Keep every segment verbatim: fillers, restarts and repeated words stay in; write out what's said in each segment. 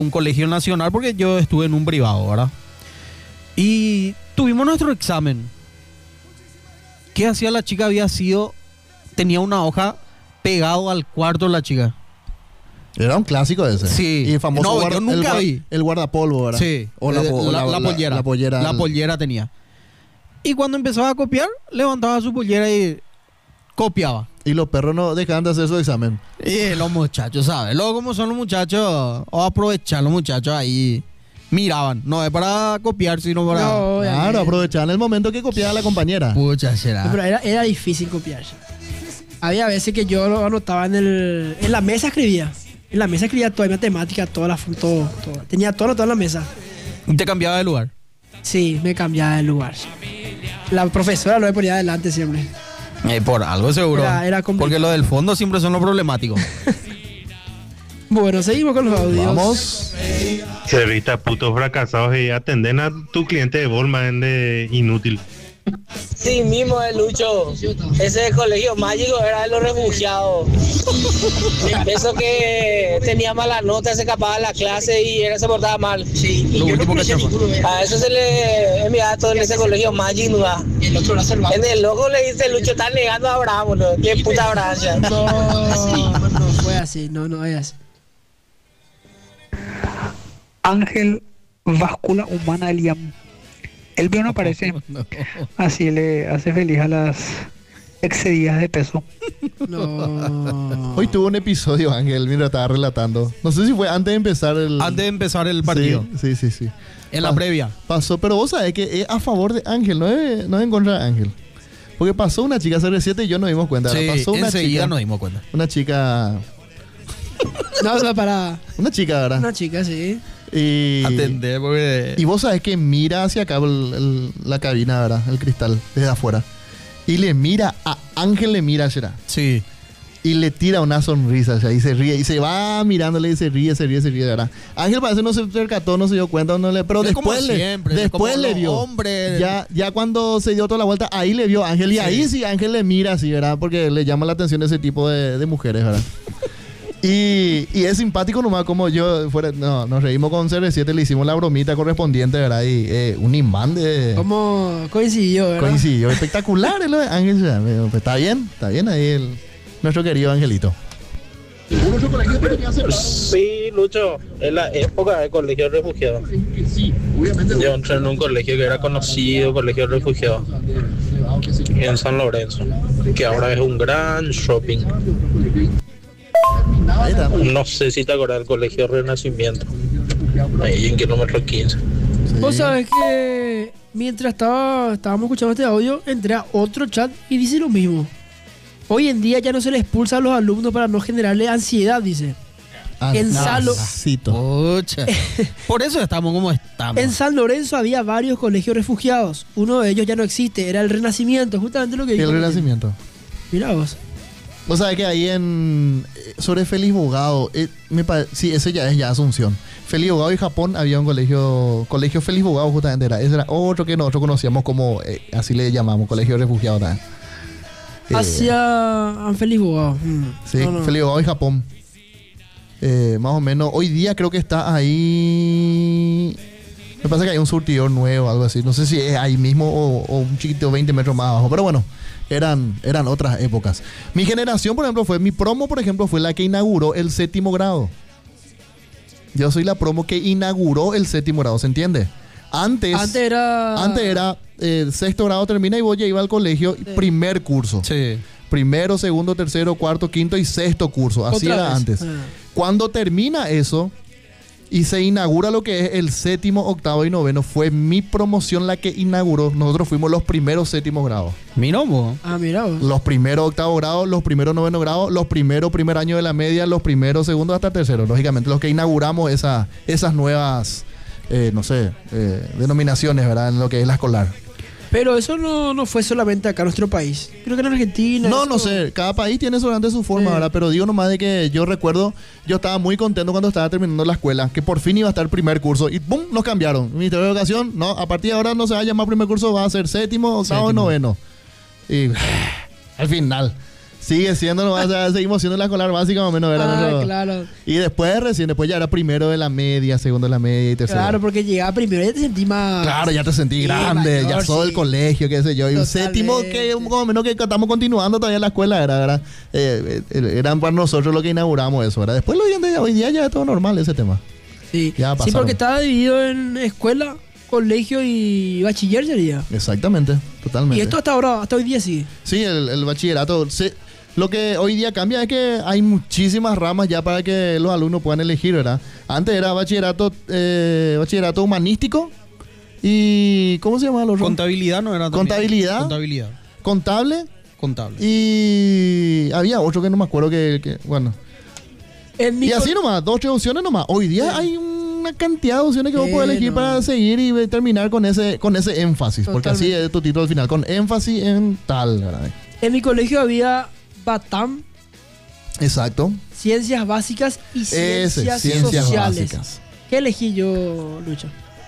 un colegio nacional porque yo estuve en un privado, ¿verdad? Y tuvimos nuestro examen. ¿Qué hacía la chica? Había sido, tenía una hoja pegado al cuarto de la chica. Era un clásico ese. Sí. Y el famoso No, guarda- yo nunca el, vi. el guardapolvo, ¿verdad? Sí. O la, Eh, po- la, la- la la- pollera. La pollera. La el- pollera tenía. Y cuando empezaba a copiar, levantaba su pollera y copiaba. Y los perros no dejaban de hacer su examen. Y los muchachos, ¿sabes? Luego, como son los muchachos, o aprovechar los muchachos ahí, miraban. No es para copiar, sino para. No, Claro, obviamente. aprovechaban el momento que copiaba la compañera. Pucha, será. Pero era, era difícil copiar. Había veces que yo lo anotaba en el. En la mesa escribía. En la mesa escribía toda mi matemática, toda la, todo, todo. Tenía todo anotado en la mesa. Y te cambiaba de lugar. Sí, me cambiaba de lugar. La profesora lo ponía adelante siempre. Eh, por algo seguro. Era- era complicado. Porque lo del fondo siempre son los problemáticos. Bueno, seguimos con los audios. Vamos. Servista putos fracasados y atenden a tu cliente de Volman de inútil. Sí, mismo de Lucho. Ese colegio mágico era de los refugiados. Eso que tenía mala nota, se escapaba de la clase y era, se portaba mal. Lo último que chapa. A eso se le enviaba todo en ese colegio mágico. ¿no? En el loco le dice Lucho, está negando a Abraham, ¿no? Qué puta Abraham. No, no fue así, no, no es así. Ángel Báscula Humana Eliam. El mío no aparece. Así le hace feliz a las excedidas de peso. No. Hoy tuvo un episodio, Ángel, mira, estaba relatando. No sé si fue antes de empezar el... Antes de empezar el partido. Sí, sí, sí. sí. En la Pa- previa. Pasó, pero vos sabés que es a favor de Ángel, no es, no es en contra de Ángel. Porque pasó una chica C R siete y yo nos dimos cuenta. Sí, pasó una enseguida chica, nos dimos cuenta. Una chica... No, no, para. Una chica, ¿verdad? Una chica, sí. Y, Atender, porque. y vos sabés que mira hacia acá el- el- la cabina, ¿verdad? El cristal, desde afuera. Y le mira, a Ángel le mira, será. Sí. Y le tira una sonrisa, o sea, y se ríe. Y se va mirándole y se ríe, se ríe, se ríe, ¿verdad? Ángel parece no se percató, no se dio cuenta, no le, pero Es como después le, siempre, después como le los vio. hombres. Ya, ya cuando se dio toda la vuelta, ahí le vio Ángel. Y Sí. ahí sí Ángel le mira así, ¿verdad? Porque le llama la atención ese tipo de, de mujeres, ¿verdad? Y, y es simpático nomás como yo fuera, no, nos reímos con C R siete, le hicimos la bromita correspondiente, ¿verdad? Y eh, un imán de... ¿Cómo coincidió, verdad? Coincidió, espectacular es lo de Ángel. ya, me- pues, está bien, está bien ahí el, nuestro querido Angelito. Sí, Lucho, en la época del colegio de refugiados. Yo entré en un colegio que era conocido, colegio de refugiados, en San Lorenzo, que ahora es un gran shopping. Ahí está. No sé si te acuerdas del colegio Renacimiento, ahí en kilómetro quince. Vos sabés que mientras estaba, estábamos escuchando este audio, entré a otro chat y dice lo mismo. Hoy en día ya no se le expulsa a los alumnos para no generarle ansiedad, dice. Ah, En no, Salo- Cito. Pucha. Por eso estamos como estamos. En San Lorenzo había varios colegios refugiados. Uno de ellos ya no existe, era el Renacimiento, justamente lo que dijo. El Renacimiento. Mira vos. Vos sabés que ahí en... eh, Sobre Félix Bogado, eh, me pare- sí, ese ya es ya Asunción. Félix Bogado y Japón había un colegio... Colegio Félix Bogado justamente era. Ese era otro que nosotros conocíamos como... eh, así le llamamos, colegio de refugiados también. Eh, Hacia Anfélix Bogado. Mm. Sí, No, no. Félix Bogado y Japón. Eh, más o menos. Hoy día creo que está ahí... Me pasa que hay un surtidor nuevo, algo así. No sé si es ahí mismo o, o un chiquito veinte metros más abajo. Pero bueno, eran, eran otras épocas. Mi generación, por ejemplo, fue... Mi promo, por ejemplo, fue la que inauguró el séptimo grado. Yo soy la promo que inauguró el séptimo grado, ¿se entiende? Antes... Antes era. Antes era... eh, sexto grado termina y vos ya iba al colegio, primer curso. Sí. Primero, segundo, tercero, cuarto, quinto y sexto curso. Así Otra era vez. antes. Ah. Cuando termina eso y se inaugura lo que es el séptimo, octavo y noveno, fue mi promoción la que inauguró. Nosotros fuimos los primeros séptimos grados. Mi nombre. Ah, mira vos. Los primeros octavo grados, los primeros noveno grados, los primeros primer año de la media, los primeros segundos hasta tercero. Lógicamente, los que inauguramos esa, esas nuevas, eh, no sé, eh, denominaciones, ¿verdad? En lo que es la escolar. Pero eso no, no fue solamente acá en nuestro país. Creo que en Argentina. No, eso- no sé, cada país tiene solamente su forma, Sí. ¿verdad? Pero digo nomás de que yo recuerdo, yo estaba muy contento cuando estaba terminando la escuela, que por fin iba a estar el primer curso y ¡pum! Nos cambiaron. El Ministerio de Educación, no, a partir de ahora no se va a llamar primer curso, va a ser séptimo, octavo y Séptimo. noveno. Y al final, Sigue siendo, nomás, o sea, seguimos siendo la escolar básica más o menos. Era Ah, nuestro- claro. Y después recién, después ya era primero de la media, segundo de la media y tercero. Claro, porque llegaba primero y ya te sentí más. Claro, ya te sentí Sí, grande, mayor, ya sos del sí. colegio, qué sé yo. Y un séptimo que Totalmente. más o menos que estamos continuando todavía en la escuela, era, era, eh, eh, eran para nosotros lo que inauguramos eso, ¿verdad? Después lo hoy en día, hoy día ya es todo normal ese tema. Sí. Ya Sí, pasaron. porque estaba dividido en escuela, colegio y bachiller sería. Exactamente, totalmente. Y esto hasta ahora, hasta hoy día sí. Sí, el, el bachillerato. se- lo que hoy día cambia es que hay muchísimas ramas ya para que los alumnos puedan elegir, ¿verdad? Antes era bachillerato, eh, bachillerato humanístico y... ¿Cómo se llama el otro? Contabilidad no era también. Contabilidad. Contabilidad. Contable Contable. y... Había otro que no me acuerdo que... que- bueno. En mi Y así co- nomás, dos, tres opciones nomás. Hoy día hay una cantidad de opciones que vos Sí, podés elegir no. para seguir y eh, terminar con ese, con ese énfasis. Porque así Totalmente. es tu título al final, con énfasis en tal, ¿verdad? En mi colegio había Batam, Exacto. Ciencias Básicas y Ese, Ciencias, ciencias Sociales. básicas. ¿Qué elegí yo, Lucho?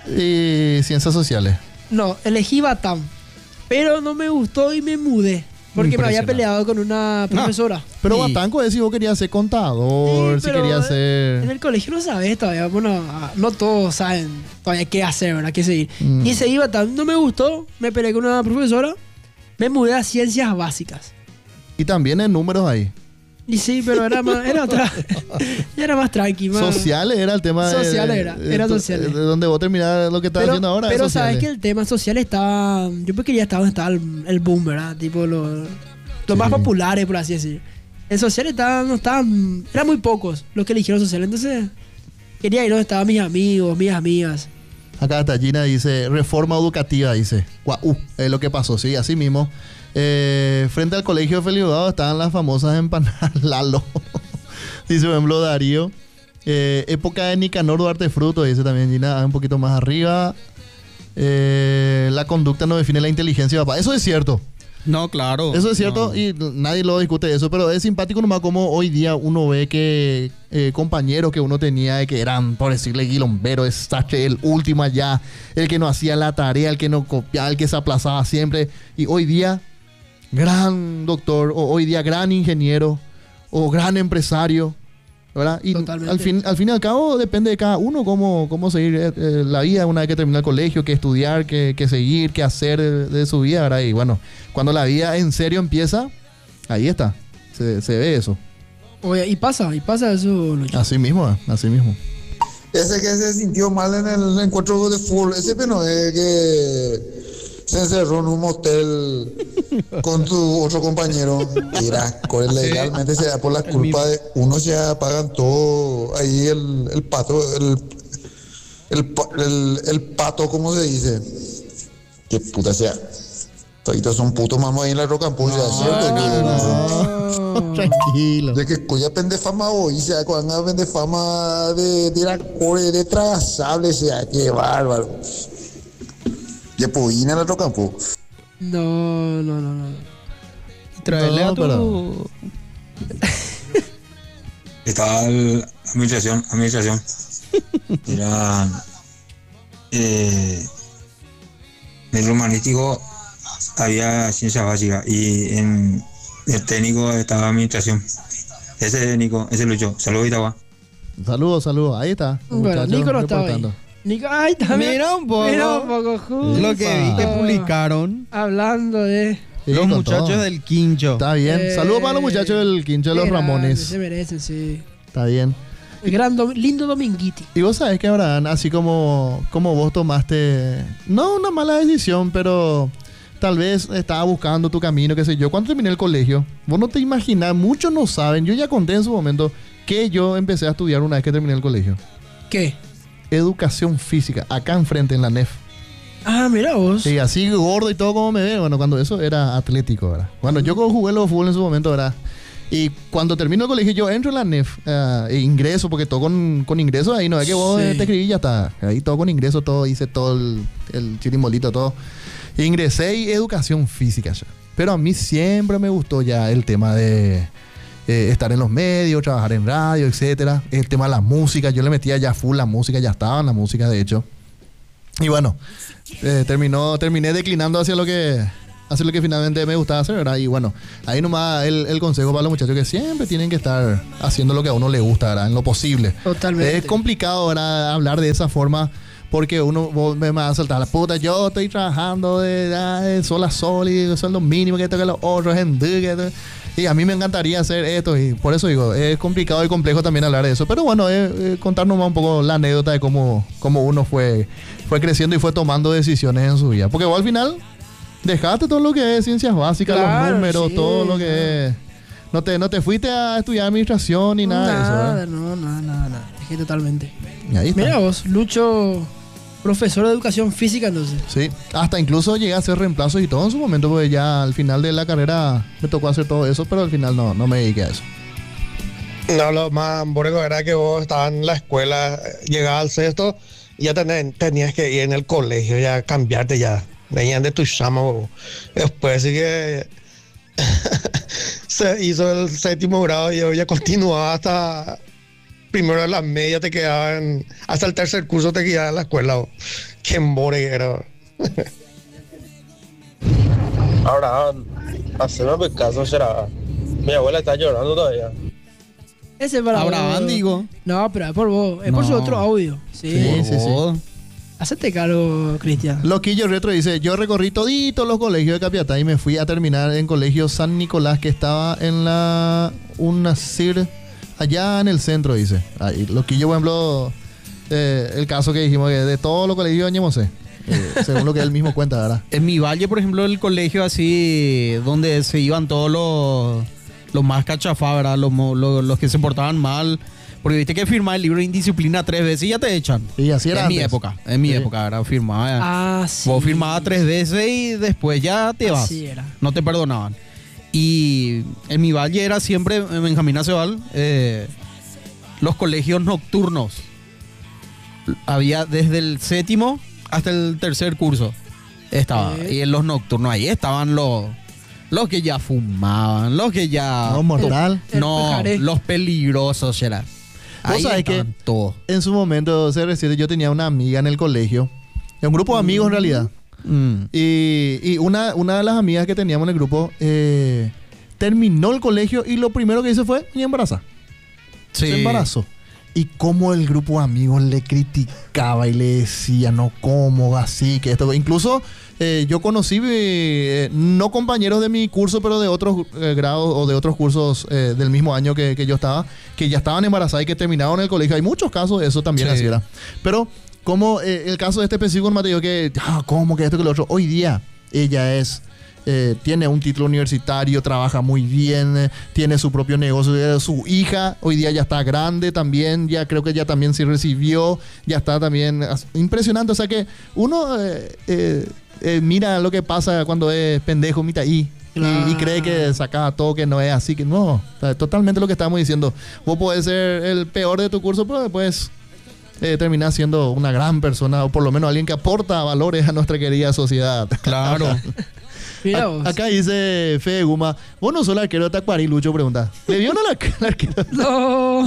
Y ciencias sociales. No, elegí Batam. Pero no me gustó y me mudé. Porque me había Impresionante. peleado con una profesora. Pero Sí. Batanco es si vos querías ser contador, Sí, si pero querías En ser... el colegio no sabes todavía. Bueno, ah, no todos saben todavía qué hacer, ¿verdad? Qué seguir. Mm. Y seguí Batam. No me gustó. Me peleé con una profesora. Me mudé a Ciencias Básicas. Y también en números ahí. Y sí, pero era más, era otra, ya era más tranqui, más. Sociales era el tema de... Sociales era, de- era de- sociales. de donde vos terminás lo que estás Pero, haciendo ahora. es pero sabes sociales. que el tema social estaba, yo porque ya estaba donde estaba el, el boom, ¿verdad? Tipo los, los Sí. más populares, por así decir. En social estaban, no estaban, eran muy pocos los que eligieron social, entonces quería ir donde estaban mis amigos, mis amigas. Acá Tallina dice, reforma educativa, dice. Guau, es lo que pasó, sí, así mismo. Eh, frente al colegio de Felipe Hurtado estaban las famosas empanadas Lalo. Dice, por ejemplo, Darío. Eh, época de Nicanor Duarte Fruto, dice también Gina, un poquito más arriba. Eh, la conducta no define la inteligencia, papá. Eso es cierto. No, claro. Eso es cierto No. y nadie lo discute eso, pero es simpático nomás como hoy día uno ve que eh, compañeros que uno tenía de que eran, por decirle, guilombero, desastre, el último allá, el que no hacía la tarea, el que no copiaba, el que se aplazaba siempre, y hoy día gran doctor, o hoy día gran ingeniero, o gran empresario, ¿verdad? Y Totalmente. al fin, al fin y al cabo depende de cada uno cómo, cómo seguir eh, eh, la vida una vez que termina el colegio, qué estudiar, qué, qué seguir, qué hacer de, de su vida, ¿verdad? Y bueno, cuando la vida en serio empieza, ahí está, se, se ve eso. Oye, y pasa, y pasa eso, Lucho. Así mismo, eh, así mismo. Ese que se sintió mal en el encuentro de fútbol, ese pero no es que se encerró en un motel con tu otro compañero. Mira, con- legalmente se da por la culpa de uno, ya pagan todo ahí el, el pato, el, el, pa- el, el pato, ¿cómo se dice? Que puta sea. Toditos son putos mamá ahí en la roca en puya, ¿cierto? No. Tranquilo. De que cuya pendefama hoy, sea, cuando pendefama de tiracore, de trasable, sea, qué bárbaro. Ya pues, ir en el otro campo. No, no, no, no. Traerle No, a tu... pero- Estaba la administración, administración. Era eh, en el humanístico había ciencias básicas y en el técnico estaba administración. Ese es Nico, ese Lucho. Saludos, Itagua. Saludos, saludos, ahí está. los Bueno, muchachos Nico no estaba ahí. reportando. Nico, ay, también. Mira un poco. Mira un poco, justo. Lo que vi que Ah. publicaron Hablando de. Sí, los con muchachos todo. del Quincho. Está bien. Eh, Saludos para los muchachos del Quincho de los Qué grande, Ramones. Se merecen, sí. Está bien. El gran dom- lindo Dominguiti. Y vos sabés que, Abraham, así como, como vos tomaste, no una mala decisión, pero tal vez estaba buscando tu camino, qué sé yo. Cuando terminé el colegio, vos no te imaginás, muchos no saben, yo ya conté en su momento que yo empecé a estudiar una vez que terminé el colegio. ¿Qué? Educación física, acá enfrente en la N E F. Ah, mira vos. Sí, así gordo y todo como me ve. Bueno, cuando eso era atlético, ¿verdad? Bueno, yo como jugué los fútbol en su momento, ¿verdad? Y cuando termino el colegio, yo entro en la N E F, eh, e ingreso, porque todo con, con ingreso ahí, no es que vos Sí. eh, te escribís y ya está. Ahí todo con ingreso, todo, hice todo el, el chirimbolito, todo. Ingresé y educación física ya. Pero a mí siempre me gustó ya el tema de eh, estar en los medios, trabajar en radio, etcétera. El tema de la música, yo le metía ya full la música, ya estaba en la música, de hecho. Y bueno, eh, terminó, terminé declinando hacia lo que hacer lo que finalmente me gustaba hacer, ¿verdad? Y bueno, ahí nomás el, el consejo para los muchachos que siempre tienen que estar haciendo lo que a uno le gusta, ¿verdad? En lo posible. Totalmente. Es complicado, ¿verdad? Hablar de esa forma porque uno vos me va a saltar la puta. Yo estoy trabajando de, de sol a sol y el sueldo mínimo que toca los otros en y a mí me encantaría hacer esto y por eso digo, es complicado y complejo también hablar de eso. Pero bueno, eh, eh, contarnos más un poco la anécdota de cómo, cómo uno fue, fue creciendo y fue tomando decisiones en su vida. Porque vos al final dejaste todo lo que es ciencias básicas, Claro, los números, sí, todo lo que claro. es. No te, no te fuiste a estudiar administración ni nada, de eso, Nada, ¿verdad? no, nada, nada, nada. Es que totalmente. Y ahí está. Mira vos, Lucho, profesor de educación física entonces. Sí, hasta incluso llegué a hacer reemplazos y todo en su momento, porque ya al final de la carrera me tocó hacer todo eso, pero al final no, no me dediqué a eso. No, lo más borrego era que vos estabas en la escuela, llegabas al sexto y ya tenés- tenías que ir en el colegio, ya cambiarte ya. Venían de tu chamo. Después sí que se hizo el séptimo grado y yo ya continuaba hasta primero de la media, te quedaban, hasta el tercer curso te quedaba en la escuela. Vos. Qué borrego. Ahora, haceme caso, será. Mi abuela está llorando todavía. Ese es para Abraham, vos. digo. No, pero es por vos. Es por su No. otro audio. Sí. Sí, sí, sí. Oh. Hacete cargo, Cristian. Loquillo Retro dice, yo recorrí toditos los colegios de Capiatá y me fui a terminar en colegio San Nicolás, que estaba en la UNACIR, allá en el centro, dice. Ahí, Loquillo, por ejemplo, eh, el caso que dijimos, que de todos los colegios de Ñemosé, eh, según lo que él mismo cuenta, ¿verdad? En mi valle, por ejemplo, el colegio así, donde se iban todos los, los más cachafá, ¿verdad? Los, mo- los, los que se portaban mal. Porque viste que firmaba el libro de indisciplina tres veces y ya te echan. Y así era En mi antes. época, en mi Sí. época, ¿verdad? Firmaba. Ah, sí. Vos firmabas tres veces y después ya te vas. Así era. No te perdonaban. Y en mi valle era siempre, en Benjamín Aceval, eh, los colegios nocturnos. Había desde el séptimo hasta el tercer curso. Estaba. Ok. Y en los nocturnos ahí estaban los, los que ya fumaban, los que ya... No, mortal. El no, pajaré. los peligrosos eran. Vos Ahí sabés estaban que- todos. En su momento, C R siete, yo tenía una amiga en el colegio, un grupo de amigos en realidad. Mm. Y, y una, una de las amigas que teníamos en el grupo eh, terminó el colegio y lo primero que hizo fue me embarazar. Sí. Se embarazó. Y cómo el grupo de amigos le criticaba y le decía, no, cómo, así, que esto. Incluso eh, yo conocí, eh, no compañeros de mi curso, pero de otros eh, grados o de otros cursos eh, del mismo año que, que yo estaba, que ya estaban embarazadas y que terminaron el colegio. Hay muchos casos de eso también, Sí. así era. Pero como eh, el caso de este específico, me digo que, ah, ¿cómo que esto que lo otro? Hoy día ella es... Eh, tiene un título universitario, trabaja muy bien, eh, tiene su propio negocio. eh, su hija hoy día ya está grande también, ya creo que ya también se recibió, ya está también as- impresionante. O sea que uno eh, eh, eh, mira lo que pasa cuando es pendejo, mita y, y, y cree que saca todo, que no es así, que no, o sea, totalmente lo que estamos diciendo. Vos podés ser el peor de tu curso, pero después eh, terminás siendo una gran persona, o por lo menos alguien que aporta valores a nuestra querida sociedad. Claro. Mira A- vos. Acá dice Fede Guma, vos no sos el arquero de Tacuarí, Lucho pregunta. ¿Le vio o no la, la arquero? No.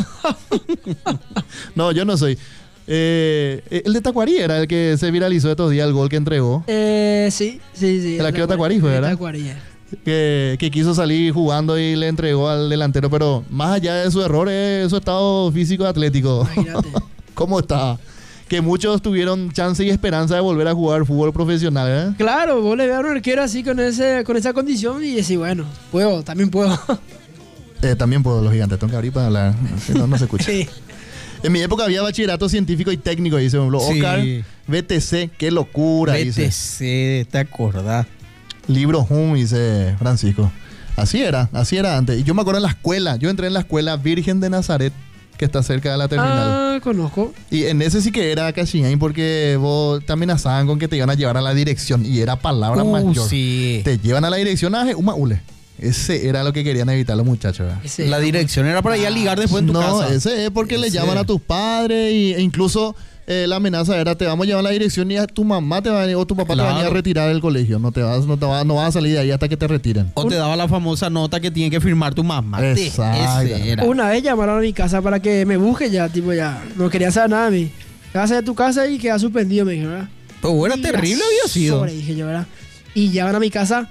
No, yo no soy. Eh, el de Tacuarí era el que se viralizó estos días, el gol que entregó. Eh, sí, sí, sí. El arquero Tacuarí fue, ¿verdad? Tacuarí, eh. Que, que quiso salir jugando y le entregó al delantero, pero más allá de su error es su estado físico atlético. Imagínate. ¿Cómo está? Que muchos tuvieron chance y esperanza de volver a jugar fútbol profesional, ¿eh? Claro, vos le ves a un arquero así con, ese, con esa condición y decís, bueno, puedo, también puedo. Eh, también puedo, los gigantes, tengo que abrir para hablar, si no, no se escucha. Sí. En mi época había bachillerato científico y técnico, dice, por ejemplo, Sí. Oscar, B T C, qué locura, dice. B T C, ¿te acordás? Libro Hum, dice Francisco. Así era, así era antes. Y yo me acuerdo en la escuela, yo entré en la escuela Virgen de Nazaret, que está cerca de la terminal. Ah, conozco. Y en ese sí que era cachiñain porque vos te amenazaban con que te iban a llevar a la dirección y era palabra Uh, mayor. sí. Te llevan a la dirección a una ule. Ese era lo que querían evitar los muchachos, ¿verdad? Ese- La dirección era para ir a ligar después en tu no, casa. ese es porque le Ese. llaman a tus padres y, e incluso eh, la amenaza era te vamos a llevar a la dirección y a tu mamá te va a venir, o tu papá te va a venir a Claro. retirar del colegio. No te vas, no te vas, no vas a salir de ahí hasta que te retiren. O te daba la famosa nota que tiene que firmar tu mamá. Te- Exacto. Ese era. Una vez llamaron a mi casa para que me busque ya, tipo ya. No quería saber nada de mí. Te vas a ir a tu casa y queda suspendido, me dijeron, ¿verdad? Pero era Y terrible la había sido. sobre, dije yo, ¿verdad? Y llevan a mi casa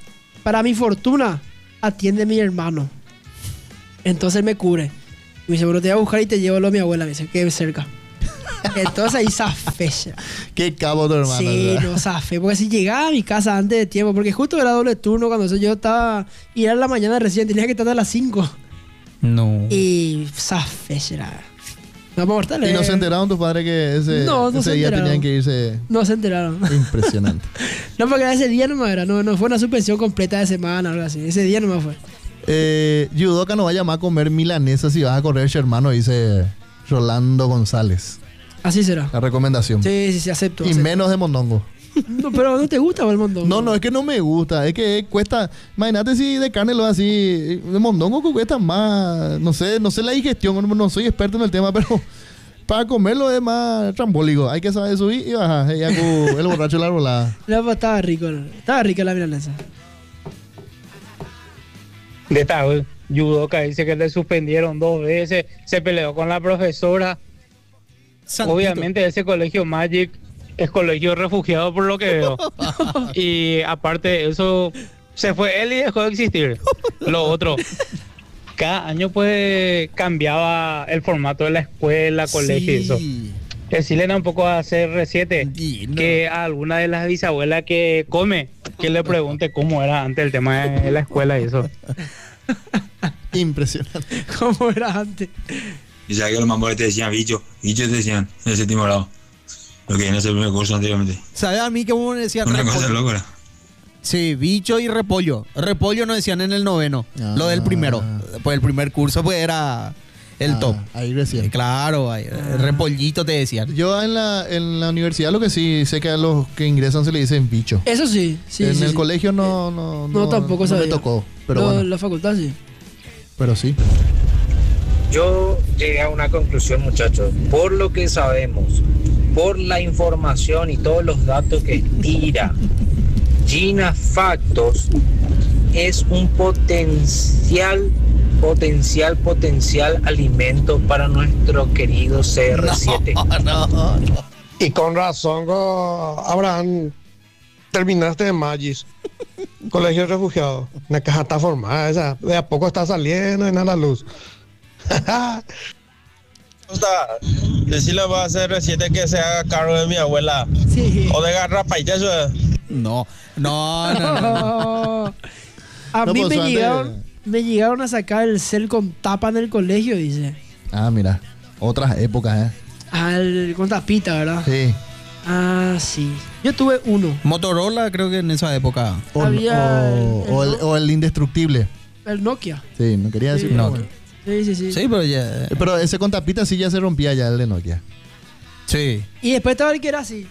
para mi fortuna, atiende mi hermano. Entonces me cubre. Me dice, bueno, te voy a buscar y te llevo a lo de mi abuela. Me dice, que es cerca. Entonces ahí zafé. Qué cabo tu hermano. Sí, ¿verdad? no zafé. Porque si llegaba a mi casa antes de tiempo, porque justo era doble turno cuando eso yo estaba. Y era la mañana recién, tenía que estar a las cinco. No. Y zafé, era. No, mortal, ¿Y no eh. se enteraron tus padres que ese, No, no ese se día enteraron. tenían que irse? No se enteraron. Impresionante. No, porque ese día no me era. No, no fue una suspensión completa de semana o algo así. Ese día no me fue. Eh, Yudoka no va a llamar a comer milanesa si vas a correr, hermano, dice Rolando González. Así será. La recomendación. Sí, sí, sí, acepto. Y acepto. menos de mondongo. No, pero ¿no te gusta o el mondongo? No, no, es que no me gusta. Es que cuesta. Imagínate si de carne lo así. De mondongo que cuesta más. No sé, no sé la digestión. No, no soy experto en el tema, pero para comerlo es más trambólico. Hay que saber subir y bajar. Ya con el borracho de la rolada. No, pues estaba rico. Estaba rica la milanesa. De tal, Yudoka dice que le suspendieron dos veces, se peleó con la profesora. Santito. Obviamente ese colegio Magic es colegio refugiado por lo que veo. Y aparte de eso, se fue él y dejó de existir. Lo otro, cada año pues cambiaba el formato de la escuela, colegio y eso. Decirle un poco a C R siete que a alguna de las bisabuelas que come, que le pregunte cómo era antes el tema de la escuela y eso. Impresionante. ¿Cómo era antes? Y ya que los mambores te decían bicho, bicho te decían en el séptimo grado. Lo que en ese primer curso anteriormente. ¿Sabes a mí cómo me decían? Una cosa repollo? loca. Sí, bicho y repollo. Repollo nos decían en el noveno. Ah. Lo del primero. Pues el primer curso pues era el Ah, top. Ahí recién. Eh, Claro, ahí, el repollito te decían. Yo en la, en la universidad lo que sí sé que a los que ingresan se le dicen bicho. Eso sí. sí en sí, el sí. colegio no, no, No, tampoco no me sabía. tocó. Pero No, bueno, la facultad sí. pero sí. Yo llegué a una conclusión, muchachos. Por lo que sabemos, por la información y todos los datos que tira Gina Factos, es un potencial, potencial, potencial alimento para nuestro querido C R siete. No, no, no. Y con razón, go- Abraham, terminaste en Magis, colegio de refugiados. Una caja está formada, esa, de a poco está saliendo en a la luz. Decirle a C R siete que se haga cargo de mi abuela. Sí. O de garrapaita, eso es. No, no, no, no, no. A No, mí pues, me antes- llegaron, me llegaron a sacar el cel con tapa en el colegio, dice. Ah, mira. Otras épocas, ¿eh? Ah, el- con tapita, ¿verdad? Sí. Ah, sí. Yo tuve uno. Motorola creo que en esa época. O, Había o- el- o el, o el indestructible. El Nokia. Sí, no quería decir. Sí. pero No. bueno. Sí, sí, sí. Sí, pero ya. Eh, Pero ese con tapita sí ya se rompía ya el de Nokia. Sí. Y después estaba el que era así.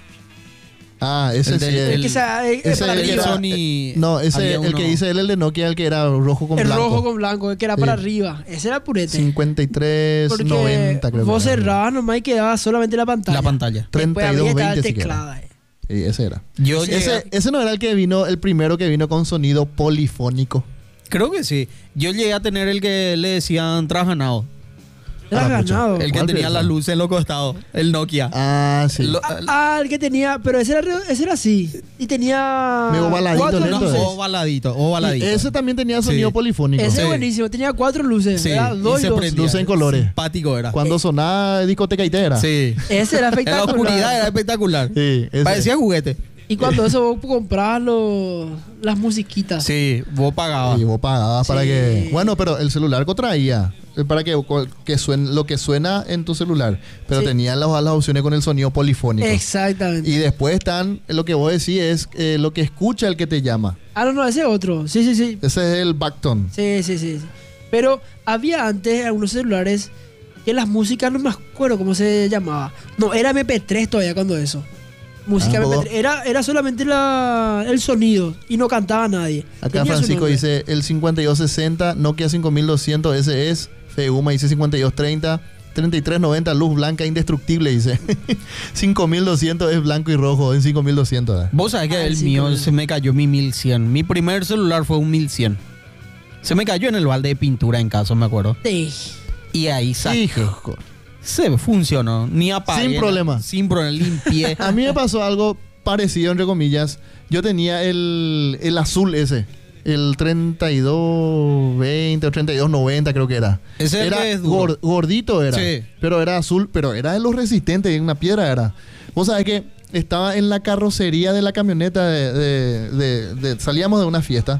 Ah, ese El sí. del- es- El que se, el- ese para el que arriba. era- Sony. No, ese, había el uno- que dice él, el de Nokia, el que era rojo con El blanco. rojo con blanco, el que era Sí. para arriba. Ese era purete. cincuenta y tres, Porque noventa creo vos que era. cerrabas nomás y quedaba solamente la pantalla. La pantalla. Después treinta y abría dos y estaba el veinte si teclado ahí. Sí, ese era. Yo llegué- Ese, ese no era el que vino, el primero que vino con sonido polifónico. Creo que sí. Yo llegué a tener el que le decían trajanado. Era Ah, pucha. ganado. El que ¿Cuál tenía fue las ese? luces en los costados. El Nokia. Ah, sí. Lo- Ah, ah, el que tenía, pero ese era, re- ese era así. Y tenía. Medio baladito, cuatro lento, luces. ¿eh? o baladito, o Y baladito. ese también tenía sonido Sí. polifónico. Ese Sí. es buenísimo. Tenía cuatro luces. Sí, Era dos y y se dos. prendía. Luces en colores. Simpático era. Cuando sonaba discoteca itera. Sí. Ese era En la espectacular. oscuridad era espectacular. Sí, ese. Parecía juguete. Y cuando eso vos comprabas los, las musiquitas. Sí, vos pagabas. Y vos pagabas para Sí. que. Bueno, pero el celular que traía. eh, Para que, que suene, lo que suena en tu celular. Pero Sí. tenía las, las opciones con el sonido polifónico. Exactamente. Y después están. Lo que vos decís es eh, lo que escucha el que te llama. Ah, no, no, ese es otro. Sí, sí, sí. Ese es el backtone. Sí, sí, sí. sí. Pero había antes algunos celulares que las músicas no me acuerdo cómo se llamaba. No, era eme pe tres todavía cuando eso. Música Ah, eme pe ¿puedo? tres. Era, era solamente la, el sonido y no cantaba nadie. Acá Tenía su Francisco nombre. dice el cincuenta y dos sesenta, Nokia cinco mil doscientos, ese es. Feuma dice cincuenta y dos treinta, treinta y tres noventa, luz blanca indestructible, dice. cinco mil doscientos es blanco y rojo en cinco mil doscientos. ¿eh? Vos sabés que Ah, el sí, mío claro. se me cayó mi mil cien. Mi primer celular fue un mil cien. Se me cayó en el balde de pintura en caso, me acuerdo. Sí. Y ahí saqué. Hijo. Se funcionó. Ni apagué. Sin problema. Sin problema. Limpié. A mí me pasó algo parecido, entre comillas. Yo tenía el, el azul ese. El treinta y dos veinte o treinta y dos noventa creo que era. Ese es el era que es duro. gor- gordito era. Sí. Pero era azul, pero era de los resistentes, una piedra era. Vos sabés que estaba en la carrocería de la camioneta de, de- de- de- salíamos de una fiesta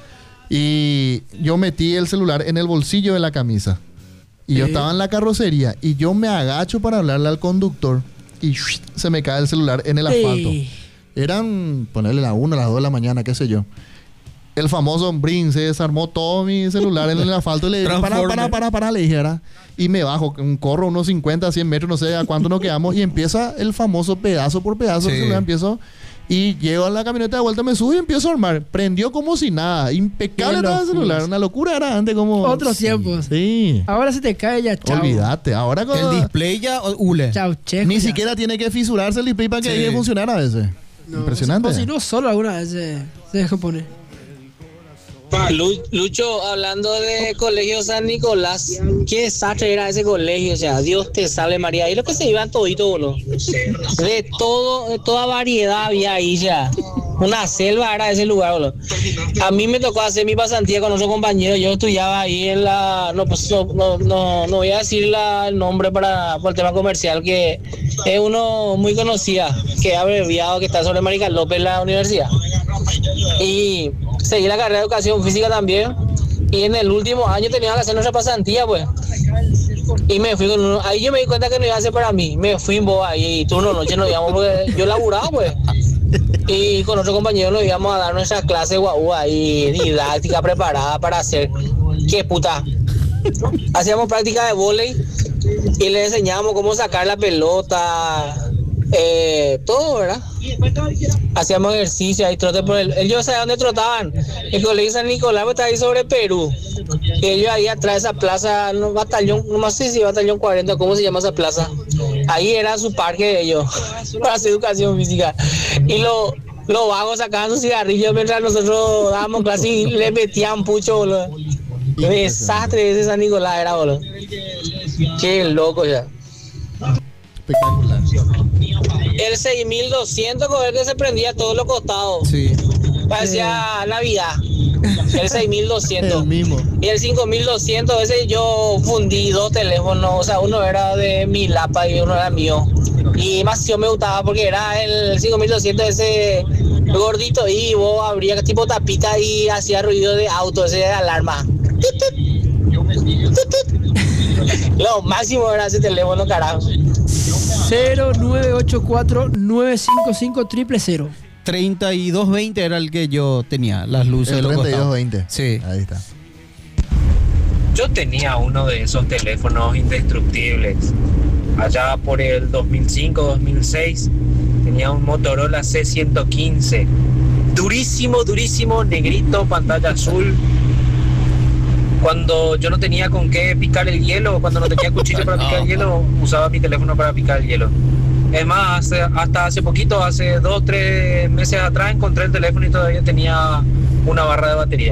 y yo metí el celular en el bolsillo de la camisa. Y yo Sí. estaba en la carrocería y yo me agacho para hablarle al conductor y ¡shuit! Se me cae el celular en el asfalto. Sí. Eran, ponerle la una, las dos de la mañana, qué sé yo. El famoso Brin se desarmó todo mi celular en el asfalto y le dije, para, Transformer. para, para, para, le dije, ¿verdad? Y me bajo, un corro unos cincuenta, cien metros, no sé a cuánto nos quedamos, y empieza el famoso pedazo por pedazo Sí. del celular, empiezo, y llego a la camioneta de vuelta, me subo y empiezo a armar. Prendió como si nada, impecable Qué estaba el locura. celular, una locura era antes como... Otros tiempos. Sí, Ahora se te cae ya, chao. olvídate, ahora con... El display ya o- hule. Chao, checo. Ni ya. siquiera tiene que fisurarse el display para que Sí. deje de funcionar a veces. No, Impresionante. O si no, solo alguna vez se, se deja poner. Lu- Lucho, hablando de Colegio San Nicolás, qué desastre era ese colegio, o sea, Dios te salve María, ahí lo que se iban toditos, boludo. De todo, de toda variedad había ahí ya. Una selva era ese lugar, boludo. A mí me tocó hacer mi pasantía con otro compañero, yo estudiaba ahí en la, no, pues, no, no, no, no voy a decir la- el nombre para, por el tema comercial, que es uno muy conocida, que es abreviado, que está sobre Marica López en la universidad. Y seguí la carrera de educación física también. Y en el último año tenía que hacer nuestra pasantía, pues. Y me fui con uno. Ahí yo me di cuenta que no iba a ser para mí. Me fui en boa ahí, turno noche nos íbamos porque yo laburaba, pues. Y con otro compañero nos íbamos a dar nuestras clases guau ahí, didáctica preparada para hacer. Qué puta. Hacíamos práctica de vóley y le enseñábamos cómo sacar la pelota, eh, todo, ¿verdad? Hacíamos ejercicio ahí, trote por el... Ellos sabían dónde trotaban. El colegio San Nicolás está ahí sobre Perú. Y ellos ahí atrás de esa plaza, no, batallón, no sé si batallón cuarenta, ¿cómo se llama esa plaza? Ahí era su parque de ellos, para hacer educación física. Y lo, los vagos sacaban sus cigarrillos mientras nosotros dábamos clase y le metían pucho, boludo. Desastre ese San Nicolás era, boludo. Qué loco ya. Espectacular. El seis mil doscientos con el que se prendía a todos los costados. Sí. Parecía Navidad. El seis mil doscientos. El mismo. Y el cinco mil doscientos, ese yo fundí dos teléfonos. O sea, uno era de mi lapa y uno era mío. Y más yo me gustaba porque era el cinco mil doscientos ese gordito y vos abría tipo tapita y hacía ruido de auto, ese de alarma. Lo máximo era ese teléfono, carajo. cero nueve ocho cuatro nueve cinco cinco cero cero cero. treinta y dos veinte era el que yo tenía, las luces El de los treinta y dos costados. veinte. Sí. Ahí está. Yo tenía uno de esos teléfonos indestructibles. Allá por el dos mil cinco, dos mil seis, tenía un Motorola C ciento quince. Durísimo, durísimo, negrito, pantalla azul. Cuando yo no tenía con qué picar el hielo, cuando no tenía cuchillo para picar el hielo, usaba mi teléfono para picar el hielo. Es más, hace- hasta hace poquito, hace dos, tres meses atrás, encontré el teléfono y todavía tenía una barra de batería.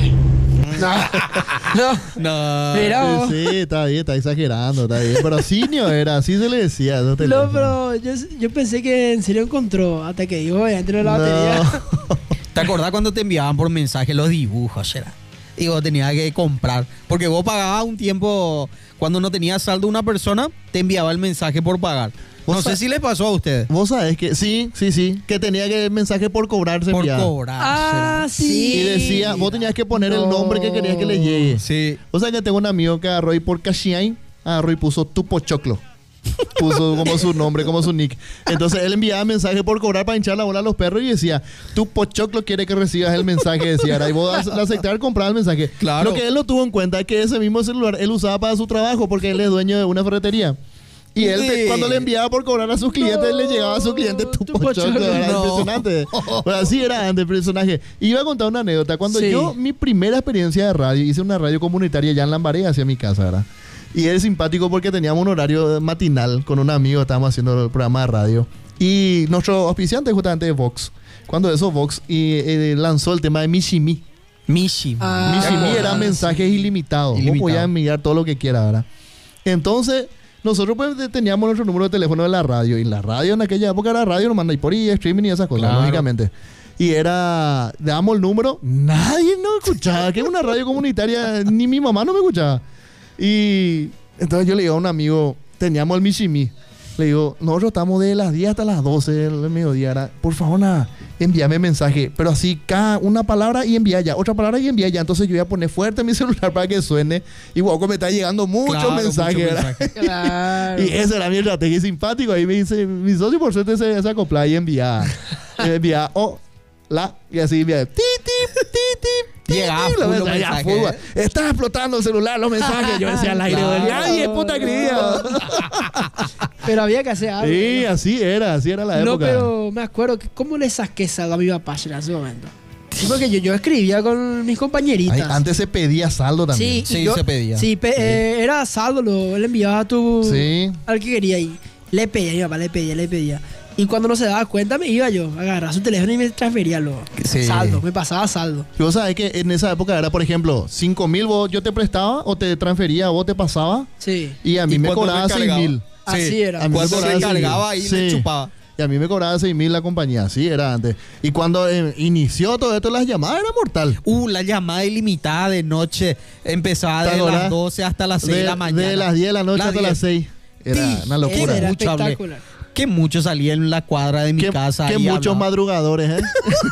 No, No. pero, Sí, sí, está bien, está exagerando, está bien. Pero Sinio era, así se le decía. No, te no, pero yo, yo pensé que en serio encontró hasta que dijo dentro de la batería. ¿Te acordás cuando te enviaban por mensaje los dibujos, era? Y vos tenías que comprar. Porque vos pagabas un tiempo, cuando no tenías saldo una persona, te enviaba el mensaje por pagar. No Vos sé sa- si les pasó a ustedes. Vos sabés que, sí, sí, sí, que tenía que el mensaje por cobrarse. Por enviaba. cobrar. Ah, sí. Y decía, vos tenías que poner el nombre que querías que le llegue. Sí. O sea que tengo un amigo que agarró y por Cashiain, agarró y puso tu pochoclo. Puso como su nombre, como su nick. Entonces él enviaba mensaje por cobrar para hinchar la bola a los perros y decía, tu pochoclo quiere que recibas el mensaje, decía. Era, y vos al aceptar comprar el mensaje. Claro. Lo que él no tuvo en cuenta es que ese mismo celular él usaba para su trabajo porque él es dueño de una ferretería. Y él, Sí. te- cuando le enviaba por cobrar a sus clientes, No, le llegaba a su cliente tu, tu pochoclo. pochoclo. Era No. impresionante. Pero así era antes el personaje. Iba a contar una anécdota. Cuando Sí. yo, mi primera experiencia de radio, hice una radio comunitaria ya en Lambaré, hacia mi casa, ¿verdad? Y es simpático porque teníamos un horario matinal con un amigo, estábamos haciendo el programa de radio. Y nuestro auspiciante justamente es Vox. Cuando eso Vox y, eh, lanzó el tema de Mishimi. Mishi. Ah, Mishimi era sí. mensajes ilimitados. Vos Ilimitado. podías enviar todo lo que quieras, ¿verdad? Entonces, nosotros pues de- teníamos nuestro número de teléfono de la radio. Y la radio en aquella época era radio, nos manda y por ahí, streaming y esas cosas, Claro. lógicamente. Y era, le damos el número, nadie nos escuchaba, que es una radio comunitaria, ni mi mamá no me escuchaba. Y entonces yo le digo a un amigo, teníamos el Michimi, le digo, nosotros estamos de las diez hasta las doce del mediodía, era, por favor, nada, envíame mensaje, pero así, cada una palabra y envía ya, otra palabra y envía ya. Entonces yo voy a poner fuerte mi celular para que suene. Y guau, me está llegando muchos Claro, mensajes, mucho ¿verdad? mensaje. Claro. Y esa era mi estrategia simpático. Ahí me dice, mi socio por suerte se, se acopla y envía, envía, oh, la, y así envía, ti, ti, ti, ti. Llegaba Los full los mensajes, ya, mensajes, full, ¿eh? Está explotando el celular, los mensajes. Yo decía al aire, Claro. ay, es puta querida. Pero había que hacer algo. Sí, ¿no? así era, así era la No, época. pero me acuerdo que cómo le saqué saldo a mi papá en ese momento. Sí, porque yo, yo escribía con mis compañeritas. Ay, antes se pedía saldo también. Sí, y yo- Sí, pe- eh, era saldo, lo, le enviaba a tu Sí. al que quería y le pedía, mi papá le pedía, le pedía. Y cuando no se daba cuenta me iba yo, agarraba su teléfono y me transfería lo Sí. saldo, me pasaba saldo. Y vos sabés que en esa época era, por ejemplo, cinco mil vos yo te prestaba o te transfería, vos te pasaba. Sí. Y a mí ¿Y me cuánto cobraba seis recargaba? mil. Así era. A mí me Cuando cobraba seis mil. recargaba ahí le chupaba. Y a mí me cobraba seis mil la compañía, así era antes. Y cuando eh, inició todo esto, las llamadas era mortal. Uh, la llamada ilimitada de noche empezaba ¿Te de acordás? las doce hasta las seis de, la mañana. De las diez de la noche Las hasta diez. las seis. Era Sí, una locura. Era mucho hablé. espectacular. Que mucho salía en la cuadra de mi Que, casa. que y muchos hablaba. madrugadores, ¿eh?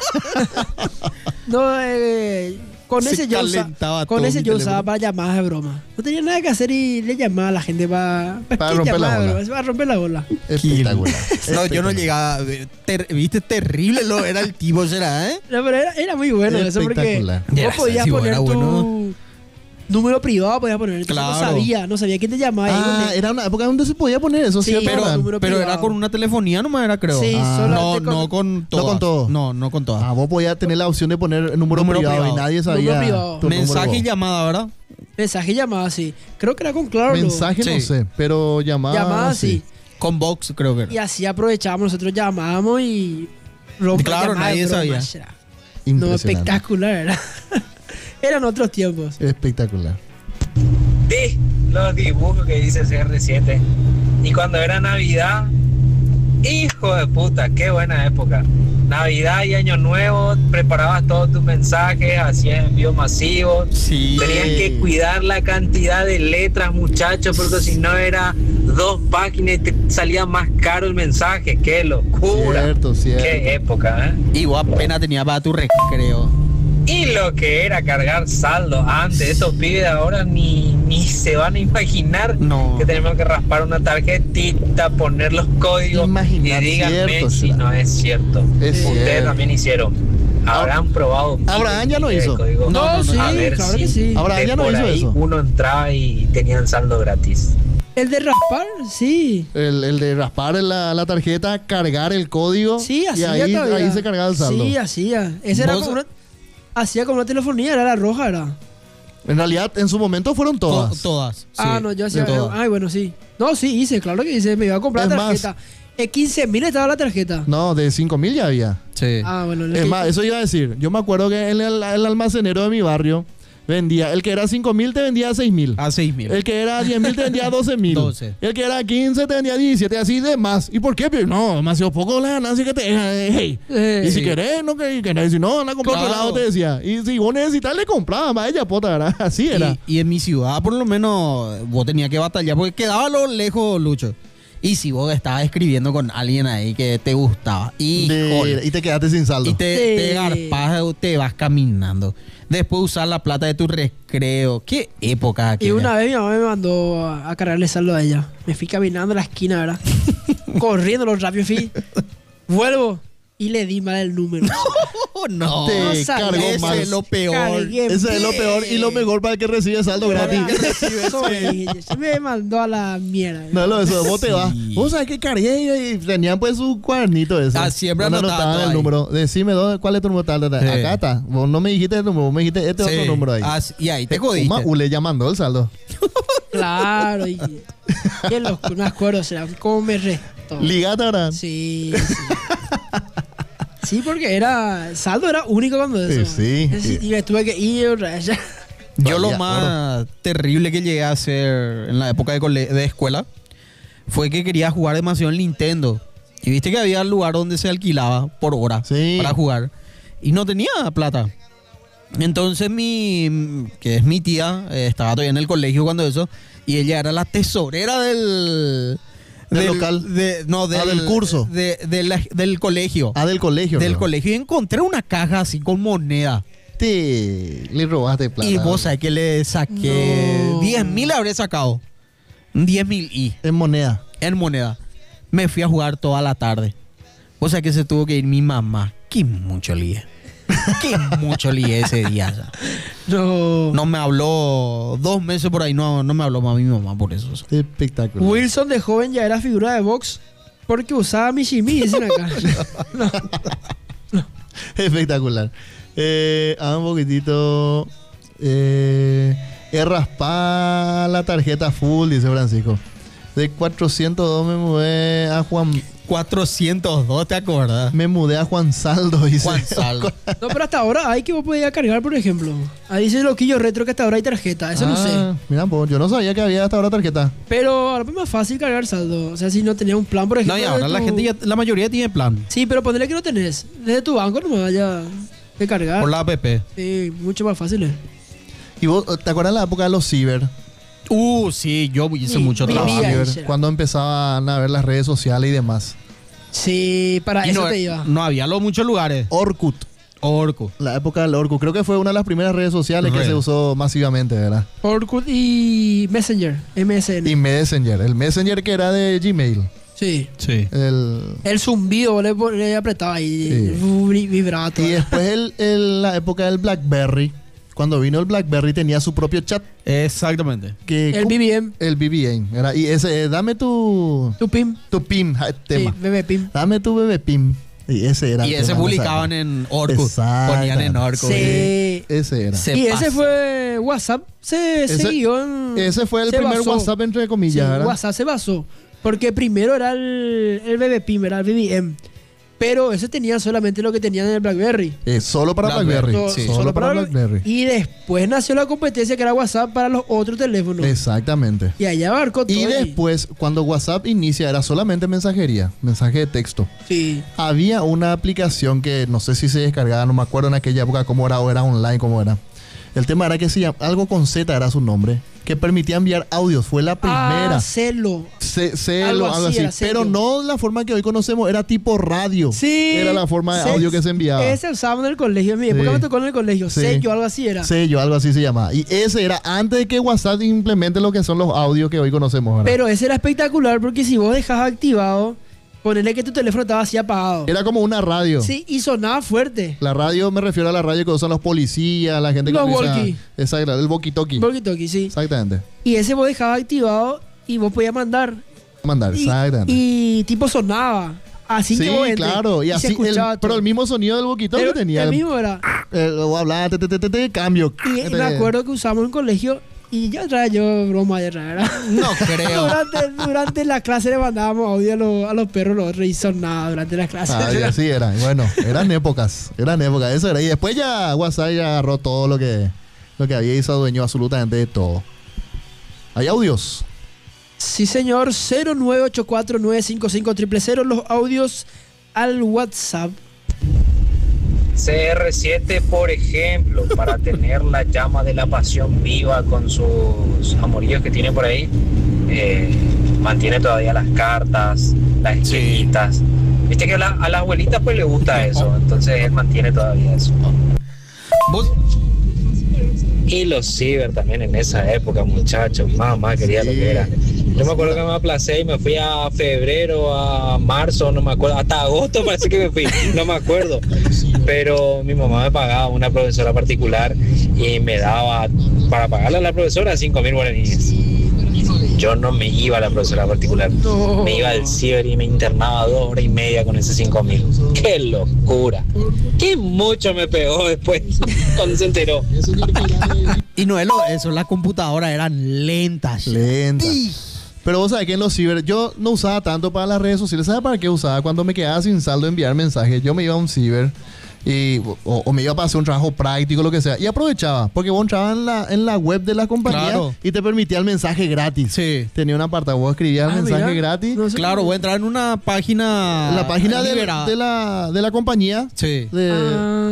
No, eh, con Se ese yo, usa- calentaba con todo ese mi yo teléfono. usaba para llamadas de broma. No tenía nada que hacer y le llamaba a la gente para, Para romper la bola. Para romper la bola. Espectacular. No, yo no llegaba. eh, ter- Viste, terrible lo era el tipo, ¿será, eh? No, pero era, era muy bueno eso porque Espectacular. vos Ya, podías sí, poner era tu bueno. número privado, podías poner. Entonces Claro. no sabía, no sabía quién te llamaba. ahí Ah, donde- era una época donde se podía poner eso, Sí, ¿cierto? pero- Abraham? número Pero era privado. con una telefonía nomás, era, creo. Sí, Ah. No, solamente con no con todas. No con todo. No, no con todas. Ah, vos podías tener la opción de poner el número, Número privado, privado. y nadie sabía. Número privado. tu Mensaje número. y llamada, ¿verdad? mensaje y llamada, sí. Creo que era con Claro. Mensaje no Sí. sé, pero llamada. Llamada, sí. Con Vox, creo que era. Y así aprovechábamos, nosotros llamábamos y rompíamos. Claro, llamadas nadie de broma, sabía. será. No, Impresionante. espectacular era. Eran otros tiempos. Espectacular. Vi los dibujos que hice C R siete. Y cuando era Navidad, hijo de puta, qué buena época. Navidad y Año Nuevo, preparabas todos tus mensajes, hacías envíos masivos. Sí. Tenían que cuidar la cantidad de letras, muchachos, porque si no era dos páginas y te salía más caro el mensaje. ¡Qué locura! Cierto, cierto. ¡Qué época, eh! Y vos apenas tenías para tu recreo. Y lo que era cargar saldo antes, estos pibes de ahora ni, ni se van a imaginar No. que tenemos que raspar una tarjetita, poner los códigos Imaginar, y díganme cierto, si será. no es cierto. Es Ustedes cierto. también hicieron. Habrán probado. Abraham ya no miles de hizo. códigos. No, no, no, sí, A ver claro si que sí. Abraham de ya no por hizo ahí eso. uno entraba y tenían saldo gratis. El de raspar, sí. El, el de raspar la, la tarjeta, cargar el código. Sí, y hacía ahí, todavía. ahí se cargaba el saldo. Sí, hacía. Ese era ¿Vos- como una, hacía como una telefonía, era la roja, era. En realidad, en su momento fueron todas. To- todas. sí. Ah, no, yo hacía. de todas. Ay, bueno, sí. No, sí, hice, claro que hice. Me iba a comprar Es tarjeta. En quince mil estaba la tarjeta. No, de cinco mil ya había. Sí. Ah, bueno. lo Es que- más, eso iba a decir. Yo me acuerdo que el, el- el almacenero de mi barrio vendía. El que era cinco mil te vendía seis mil. A seis mil. El que era diez mil te vendía doce mil. doce. El que era quince te vendía diecisiete, así de más. ¿Y por qué? Pero no, demasiado poco la ganancia que te deja. Hey. Eh, Y si Sí. querés, no que querés. Si no, anda a comprar Claro. otro lado, te decía. Y si vos necesitas, le compraba más ella, pota, ¿verdad? Así era. Y, y en mi ciudad, por lo menos, vos tenías que batallar porque quedaba a lo lejos, Lucho. Y si vos estabas escribiendo con alguien ahí que te gustaba, y, De- y te quedaste sin saldo. y te, Sí. te garpas, te vas caminando. Después usar la plata de tu recreo. Qué época Y aquella. una vez mi mamá me mandó a, a cargarle saldo a ella. Me fui caminando a la esquina, ¿verdad? Corriendo los rápidos, fui. Vuelvo y le di mal el número. Oh, no. Te No sabía. cargó Ese mal. es lo peor. Cargué Ese es lo peor y lo mejor para el que recibe saldo gratis. Soy- se me mandó a la mierda. No, lo eso, vos te Sí. vas. Vos sabés que cargué y tenían pues su cuadernito ese. Ah, siempre donde anotaba anotaban todo el ahí. número. Decime ¿dónde- cuál es tu número. Tal, tal, tal. Sí. Acá está. Vos no me dijiste el número, vos me dijiste este Sí. otro número ahí. Ah, sí, y ahí te Uma jodiste. Ule ya mandó el saldo. Claro, y qué loco, no me acuerdo, será cómo me restó. Ligata ahora. Sí, sí. Sí, porque era saldo era único cuando eso. Sí, sí. Sí, y me tuve que ir otra vez. Yo lo Vaya, más terrible que llegué a hacer en la época de, cole- de escuela fue que quería jugar demasiado en Nintendo. Y viste que había un lugar donde se alquilaba por hora Sí. para jugar. y no tenía plata. Entonces mi, que es mi tía, eh, estaba todavía en el colegio cuando eso, y ella era la tesorera del... ¿Del local? De, no, del, Ah, del curso. de- de la- del colegio. Ah, del colegio. Del ¿no? colegio. Y encontré una caja así con moneda. Te le robaste plata. Y vos sabés que le saqué No. diez mil habré sacado. diez mil y En moneda. en moneda. Me fui a jugar toda la tarde. O sea que se tuvo que ir mi mamá. Qué mucho lié. Qué mucho lié ese día. ya. No. No me habló dos meses por ahí. No, no me habló más mi mamá por eso. Espectacular. Wilson de joven ya era figura de box porque usaba Mishimi, dicen acá. Espectacular. Eh, a un poquitito. Eh, he raspado la tarjeta full, dice Francisco. De cuatrocientos dos me mudé a Juan. cuatrocientos dos, ¿te acuerdas? Me mudé a Juan Saldo, dice. Juan Saldo. No, pero hasta ahora hay que vos podías cargar, por ejemplo. Ahí dice Loquillo Retro que hasta ahora hay tarjeta. Eso no sé. Ah, mira, pues, yo no sabía que había hasta ahora tarjeta. Pero ahora es más fácil cargar saldo. O sea, si no tenías un plan, por ejemplo. No, y ahora de la tu- gente ya, la mayoría tiene plan. Sí, pero ponele que no tenés. Desde tu banco no me vaya de cargar. Por la app. Sí, mucho más fácil. eh. ¿Y vos te acuerdas la época de los ciber? Uh, sí, yo hice Sí, mucho vivía trabajo. ahí, Ciber, será. cuando empezaban a ver las redes sociales y demás. Sí, para Y eso no, te iba. no había los muchos lugares. Orkut. Orco. La época del Orkut. Creo que fue una de las primeras redes sociales que Red. se usó masivamente, ¿verdad? Orkut y Messenger, M S N. Y Messenger. El Messenger que era de Gmail. Sí. Sí. El, El zumbido le, le apretaba ahí. Sí. vibri- Vibraba todo. y después el, el- la época del BlackBerry. Cuando vino el BlackBerry tenía su propio chat. Exactamente. Que, El B B M, El B B M. Era, y ese, eh, dame tu, tu PIM. tu PIM, ja, Sí, tema. B B PIM. Dame tu bebé PIM. Y ese era. Y el ese tema de publicaban esa- en Orkut. Exacto. Ponían en Orkut. Sí. Ese era. Se Y pasa. ese fue WhatsApp. Se Ese- siguió en. Ese fue el se primer basó. WhatsApp, entre Sí, comillas, ¿verdad? WhatsApp se basó. Porque primero era el, el B B PIM, era el B B M. Pero ese tenía solamente lo que tenían en el BlackBerry. Eh, solo para BlackBerry, BlackBerry. So- sí. Solo, para BlackBerry. Y después nació la competencia que era WhatsApp para los otros teléfonos. Exactamente. Y allá abarcó todo. Y después, cuando WhatsApp inicia, era solamente mensajería, mensaje de texto. Sí. Había una aplicación que no sé si se descargaba, no me acuerdo en aquella época cómo era o era online, cómo era. El tema era que se llama, algo con Z era su nombre, que permitía enviar audios. Fue la primera. Ah, celo. Ce- celo, algo algo, así así. era, celo. Pero no la forma que hoy conocemos, era tipo radio. Sí. Era la forma de Se- audio que se enviaba. Ese usaban en el colegio. En mi época Sí. me tocó en el colegio. Sí. Sello, algo así era. Sello, algo así se llamaba. Y ese era antes de que WhatsApp implemente lo que son los audios que hoy conocemos, ¿verdad? Pero ese era espectacular porque si vos dejabas activado, ponerle que tu teléfono estaba así apagado. Era como una radio. Sí, y sonaba fuerte. La radio, me refiero a la radio que usan los policías, la gente que Los utiliza- walkie. Exacto, el walkie-talkie. Walkie-talkie, sí. Exactamente. Y ese vos dejabas activado y vos podías mandar. Mandar, Y, exactamente. y tipo sonaba. Así sí, que vos entres, claro. Y se así, el- escuchaba pero todo. el mismo sonido del walkie-talkie El- tenía. el mismo era. El, o hablaba, te, te, te, te, te, cambio. Y, y me acuerdo que usamos en un colegio y ya traía yo broma de rara. No creo. durante, durante la clase le mandábamos audio a los, a los perros, los otros y sonaba durante la clase. Ah, y así era. Bueno, eran épocas. Eran épocas. Eso era. Y después ya WhatsApp ya agarró todo lo que, lo que había y se adueñó absolutamente de todo. ¿Hay audios? Sí, señor. cero nueve ocho cuatro nueve cinco cinco cero cero cero. Los audios al WhatsApp. C R siete, por ejemplo, para tener la llama de la pasión viva con sus amoríos que tiene por ahí, eh, mantiene todavía las cartas, las esquinitas. Viste que a la, a la abuelita pues le gusta eso, entonces él mantiene todavía eso. ¿Vos? Y los ciber también en esa época, muchachos, mamá quería lo que era. Yo me acuerdo que me aplacé y me fui a febrero, a marzo, no me acuerdo, hasta agosto parece que me fui, no me acuerdo. Pero mi mamá me pagaba una profesora particular y me daba, para pagarle a la profesora, cinco mil guaraníes. Yo no me iba a la profesora particular, No. me iba al ciber y me internaba dos horas y media con ese cinco mil. ¡Qué locura! ¡Qué mucho me pegó después cuando se enteró! Y no es lo- eso, las computadoras eran lentas. Lenta. Pero vos sabés que en los ciber, yo no usaba tanto para las redes sociales. ¿Sabes para qué usaba? Cuando me quedaba sin saldo enviar mensajes, yo me iba a un ciber y, o, o me iba para hacer un trabajo práctico, lo que sea. Y aprovechaba, porque vos entrabas en la, en la web de la compañía Claro. y te permitía el mensaje gratis. Sí. Tenía un apartado, vos escribías el Ah, mensaje mira. gratis. No sé Claro, cómo. voy a entrar en una página. La página de, liberada. de la, de la compañía. Sí. De, Ah,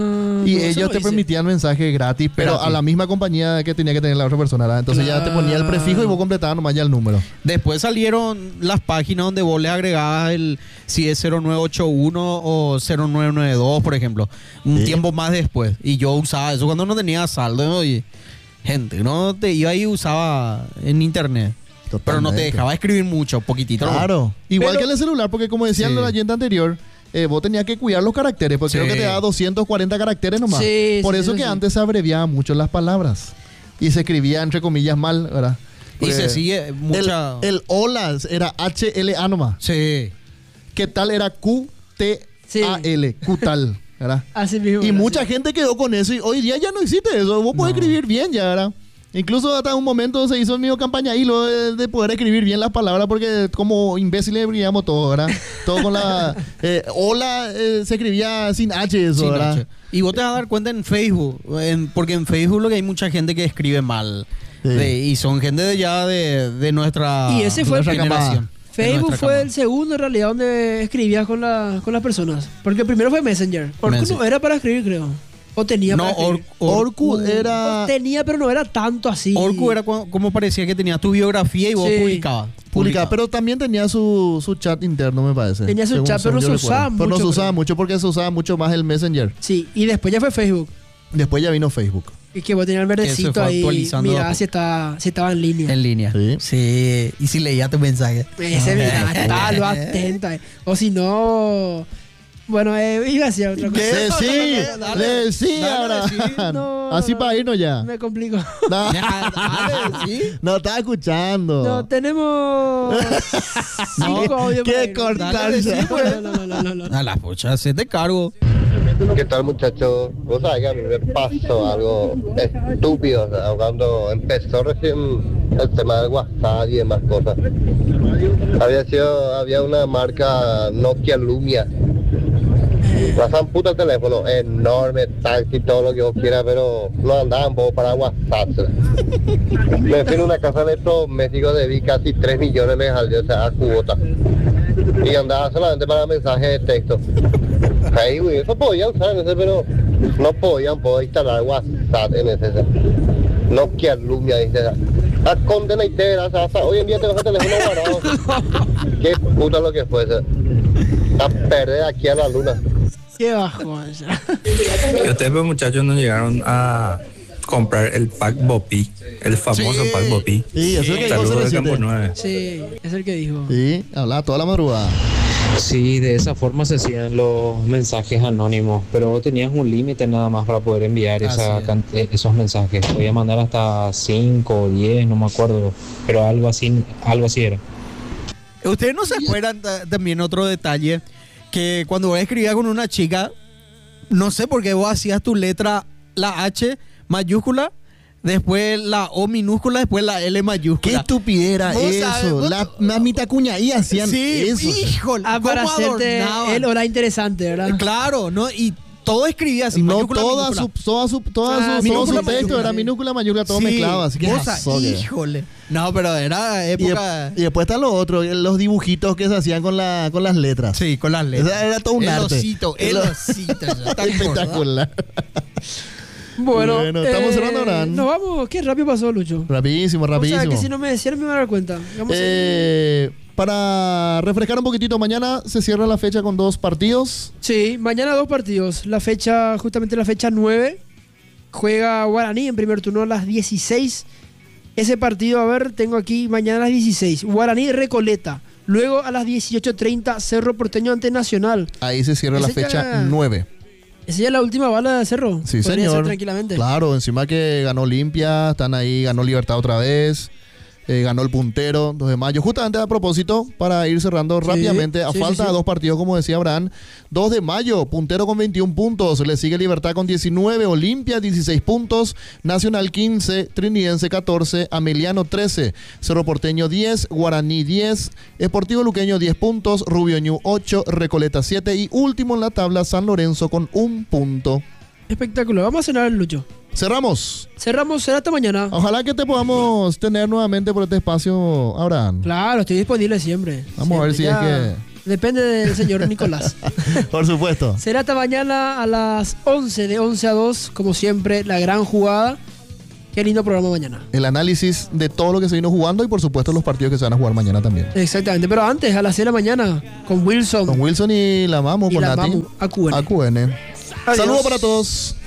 y no, eso ellos no te hice. permitían mensajes gratis, pero Gratis. a la misma compañía que tenía que tener la otra persona, ¿verdad? Entonces ya te ponía el prefijo y vos completabas nomás ya el número. Después salieron las páginas donde vos le agregabas el si es cero nueve ocho uno o cero nueve nueve dos, por ejemplo. Un Sí. tiempo más después. Y yo usaba eso cuando no tenía saldo. Y gente, no te iba ahí y usaba en internet. Pero no te Totalmente. dejaba escribir mucho, poquitito. ¿no? Claro. Igual Pero- que en el celular, porque como decía Sí. en la oyente anterior, eh, vos tenías que cuidar los caracteres, porque Sí. creo que te da doscientos cuarenta caracteres nomás. Sí, Por sí, eso sí, que sí. antes se abreviaban mucho las palabras. Y se escribía entre comillas mal, ¿verdad? Y Porque se sigue mucha... El, el hola era H L A nomás. Sí. ¿Qué tal era Q T A L? Q tal, ¿verdad? Así mismo. Y así. mucha gente quedó con eso y hoy día ya no existe eso. Vos podés escribir bien ya, ¿verdad? Incluso hasta un momento se hizo el mío campaña ahí lo de, de poder escribir bien las palabras porque como imbéciles brillamos todo, ¿verdad? Todo con la... eh, hola eh, se escribía sin H eso, Sin ¿verdad? H. Y vos te vas a dar cuenta en Facebook, en- porque en Facebook lo que hay mucha gente que escribe mal. Sí. De- y son gente de ya de, de nuestra, Y ese fue el nuestra generación. de Facebook nuestra fue camada. el segundo en realidad donde escribías con, la, con las personas. Porque el primero fue Messenger. Orkut Messenger. no era para escribir, creo. O tenía No, para escribir. Or- Or- Orkut era... O tenía, pero no era tanto así. Orkut era cu- como parecía que tenías tu biografía y vos Sí. publicabas. Publicada, pero también tenía su, su chat interno, me parece. Tenía su según- chat, pero según no yo se recuerdo. usaba Pero no mucho, se usaba creo. mucho porque se usaba mucho más el Messenger. Sí, y después ya fue Facebook. Después ya vino Facebook. Y que vos tenías el se verdecito fue ahí. actualizando de a Mirá poco. si, está, si estaba en línea. En línea. Sí. Sí. Y si leía tu mensaje. Ese, mirá, está lo atenta. eh. O si no. Bueno, eh, iba a decir otra cosa. Decí, Dale, decí dale, ahora. decí. No, Así no, para irnos ya. Me complico. No, Dale, ¿sí? no estaba escuchando. No, tenemos cinco audios para Qué ir. cortar. Dale, sí, pues. No, no, no, no, no, no. A la pucha, se te cargo. ¿Qué tal, muchachos? Vos sabés que a mí me pasó algo estúpido, o sea, cuando empezó recién el tema del WhatsApp y demás cosas. Había sido, había una marca Nokia Lumia. Pasan puta teléfono, enorme, táctil, todo lo que vos quieras, pero no andaban poco para WhatsApp. Me fui en una casa de electrodomésticos, debí casi tres millones de salió, o sea, a cuota. Y andaba solamente para mensajes de texto. Ahí, güey, eso podían usar en ese, pero no podían poder instalar WhatsApp en ese. Nokia Lumia, dice. A condena y te o sea, hasta hoy en día tengo ese teléfono guardado. Qué puta lo que fuese. A perder aquí a la luna. Qué bajo. Ya. Y ustedes, pues, muchachos, nos llegaron a comprar el pack Bopi, el famoso Sí. pack Bopi. Sí, eso es que dijo Saludos de cero siete. Campo nueve. Sí, es el que dijo. Sí, hablaba toda la madrugada. Sí, de esa forma se hacían los mensajes anónimos, pero vos tenías un límite nada más para poder enviar esa Así es. can- eh, esos mensajes. Podía mandar hasta cinco o diez, no me acuerdo, pero algo así, algo así era. ¿Ustedes no se acuerdan ta- también otro detalle? Que cuando vos escribías con una chica, no sé por qué vos hacías tu letra, la H mayúscula, después la O minúscula, después la L Qué mayúscula. estupidez era Vos sabés, eso. vos- La mamita cuña y hacían Sí, eso. híjole, Ah, para ¿cómo hacerte adornaban? el hola interesante, ¿verdad? Claro, ¿no? Y todo escribía así, No mayúscula, toda su, minúscula. toda su, toda Ah, su, todo minúscula, su texto mayúscula, era sí. minúscula, mayúscula, todo Sí, mezclado. Así que vos sa- azogue. híjole. No, pero era Y, de- época... y después está lo otro, los dibujitos que se hacían con, la, con las letras. Sí, con las letras. Esa era todo un el arte. osito, el El- osito. ya, tan Espectacular. Bueno, Bueno, estamos eh, cerrando ahora. Nos vamos. Qué rápido pasó, Lucho. Rapidísimo, O sea, rapidísimo. que si no me decían me iba a dar cuenta. Vamos a- Eh, para refrescar un poquitito, mañana se cierra la fecha con dos partidos. Sí, mañana dos partidos. La fecha, justamente la fecha nueve. Juega Guaraní en primer turno a las dieciséis. Ese partido, a ver, tengo aquí mañana a las dieciséis. Guaraní Recoleta. Luego a las dieciocho treinta, Cerro Porteño ante Nacional. Ahí se cierra la Ese ya- fecha nueve. Esa ya es la última bala de Cerro. Sí, Podría señor. ser tranquilamente. Claro, encima que ganó Olimpia, están ahí, ganó Libertad otra vez. eh, ganó el puntero, dos de mayo. Justamente a propósito, para ir cerrando Sí, rápidamente, a sí, falta sí, sí. de dos partidos, como decía Abraham, dos de mayo, puntero con veintiún puntos, le sigue Libertad con diecinueve, Olimpia dieciséis puntos, Nacional quince, Trinidense catorce, Ameliano trece, Cerro Porteño diez, Guaraní diez, Esportivo Luqueño diez puntos, Rubio Ñu ocho, Recoleta siete y último en la tabla San Lorenzo con un punto. Espectacular. Vamos a cenar, Lucho. Cerramos. Cerramos, será hasta mañana. Ojalá que te podamos tener nuevamente por este espacio, Abraham. Claro, estoy disponible siempre. Vamos a ver si Siempre, es ya. que Depende del señor Nicolás. Por supuesto. Será hasta mañana a las once, de once a dos, como siempre, la gran jugada. Qué lindo programa mañana. El análisis de todo lo que se vino jugando y por supuesto los partidos que se van a jugar mañana también. Exactamente, pero antes, a las seis de la mañana, con Wilson. Con Wilson y la Mamu, y con la Nati. Mamu, A Q N. A Q N. Saludos para todos.